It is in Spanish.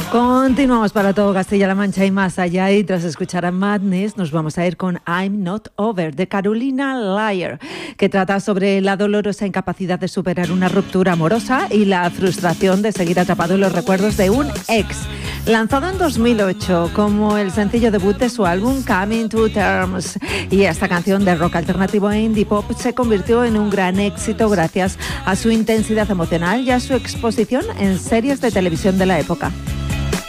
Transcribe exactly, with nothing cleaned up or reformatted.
Continuamos para todo Castilla-La Mancha y más allá, y tras escuchar a Madness nos vamos a ir con I'm Not Over de Carolina Liar, que trata sobre la dolorosa incapacidad de superar una ruptura amorosa y la frustración de seguir atrapado en los recuerdos de un ex. Lanzado en dos mil ocho como el sencillo debut de su álbum Coming to Terms, y esta canción de rock alternativo e indie pop se convirtió en un gran éxito gracias a su intensidad emocional y a su exposición en series de televisión de la época.